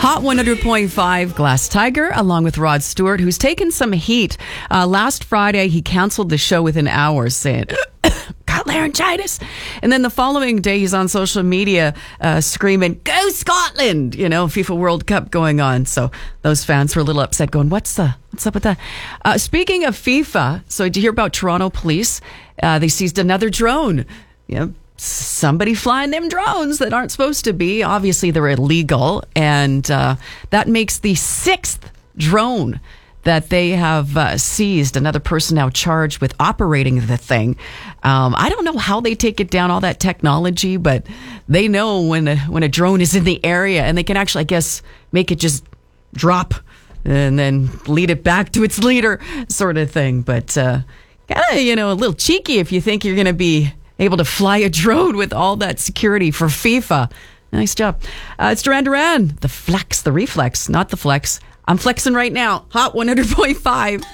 Hot 100.5 Glass Tiger, along with Rod Stewart, who's taken some heat. Last Friday, he canceled the show within hours, saying, got laryngitis. And then the following day, he's on social media screaming, go Scotland! You know, FIFA World Cup going on. So those fans were a little upset, going, what's up with that? Speaking of FIFA, so did you hear about Toronto police? They seized another drone. You know, somebody flying them drones that aren't supposed to be. Obviously, they're illegal. And that makes the sixth drone that they have seized. Another person now charged with operating the thing. I don't know how they take it down, all that technology, but they know when a drone is in the area, and they can actually, I guess, make it just drop and then lead it back to its leader, sort of thing. But kind of, a little cheeky if you think you're going to be able to fly a drone with all that security for FIFA. Nice job. It's Duran Duran. The Flex, the Reflex, not the Flex. I'm flexing right now. Hot 100.5.